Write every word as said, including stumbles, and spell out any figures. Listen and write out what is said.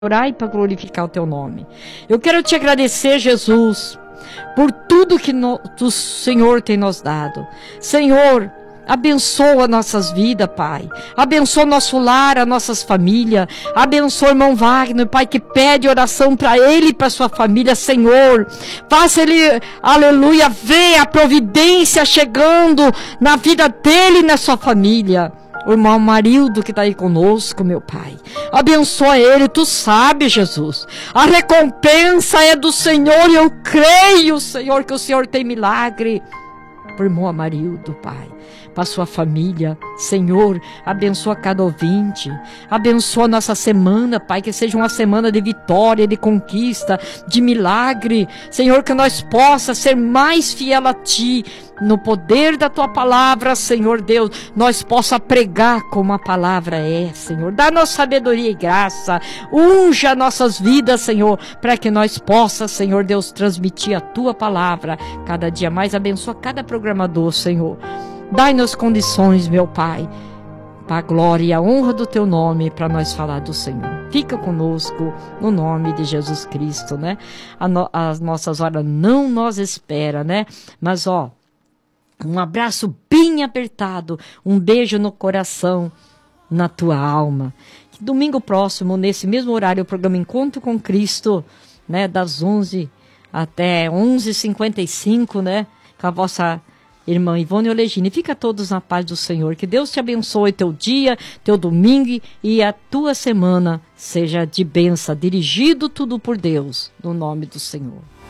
orar e para glorificar o teu nome. Eu quero te agradecer, Jesus, por tudo que no, o Senhor tem nos dado. Senhor, abençoa nossas vidas, Pai. Abençoa nosso lar, as nossas famílias. Abençoa o irmão Wagner, Pai, que pede oração para ele e para sua família, Senhor. Faça ele, aleluia, ver a providência chegando na vida dele e na sua família. O irmão Marildo que está aí conosco, meu Pai. Abençoa ele, tu sabes, Jesus. A recompensa é do Senhor e eu creio, Senhor, que o Senhor tem milagre. Por irmão Amarildo, Pai, para sua família, Senhor, abençoa cada ouvinte, abençoa nossa semana, Pai, que seja uma semana de vitória, de conquista, de milagre, Senhor, que nós possa ser mais fiel a Ti, no poder da Tua palavra, Senhor Deus, nós possa pregar como a palavra é, Senhor, dá-nos sabedoria e graça, unja nossas vidas, Senhor, para que nós possa, Senhor Deus, transmitir a Tua palavra, cada dia mais, abençoa cada programador, Senhor. Dai-nos condições, meu Pai, para a glória e a honra do Teu nome, para nós falar do Senhor. Fica conosco, no nome de Jesus Cristo, né? A no, as nossas horas não nos espera, né? Mas, ó, um abraço bem apertado, um beijo no coração, na tua alma. Domingo próximo, nesse mesmo horário, o programa Encontro com Cristo, né? Das onze até onze e cinquenta e cinco, né? Com a vossa irmã Ivone Olegini. Fica todos na paz do Senhor. Que Deus te abençoe teu dia, teu domingo e a tua semana seja de bênção, dirigido tudo por Deus, no nome do Senhor.